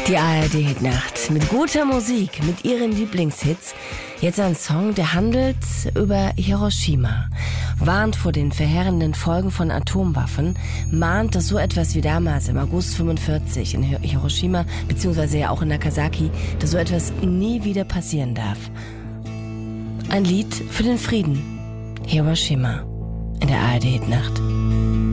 Die ARD-Hitnacht mit guter Musik, mit ihren Lieblingshits. Jetzt ein Song, der handelt über Hiroshima. Warnt vor den verheerenden Folgen von Atomwaffen, mahnt, dass so etwas wie damals im August 45 in Hiroshima, beziehungsweise ja auch in Nagasaki, dass so etwas nie wieder passieren darf. Ein Lied für den Frieden. Hiroshima in der ARD-Hitnacht.